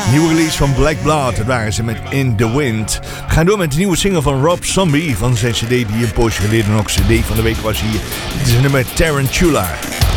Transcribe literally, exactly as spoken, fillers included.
Nieuwe release van Black Blood, dat waren ze met In The Wind. We gaan door met de nieuwe single van Rob Zombie van zijn cd die een poosje geleden nog cd van de week was hier. Het is een nummer Tarantula.